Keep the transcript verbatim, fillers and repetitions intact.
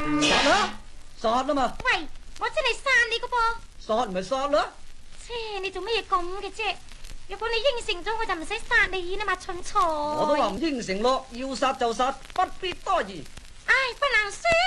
殺啦，殺啊嘛！ 喂，我真係殺你噶噃！ 殺咪殺啦！ 切，你做乜嘢咁嘅啫？如果你應承咗，我就唔使殺你啦嘛，蠢材！ 我都話唔應承咯，要殺就殺，不必多疑。 唉，不能說。